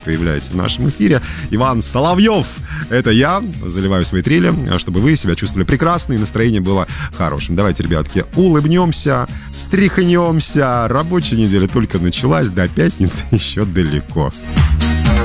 появляется в нашем эфире. Иван Соловьев, это я, заливаю свои трели, чтобы вы себя чувствовали прекрасно и настроение было хорошим. Давайте, ребятки, улыбнемся, встряхнемся. Рабочая неделя только началась, до пятницы еще далеко.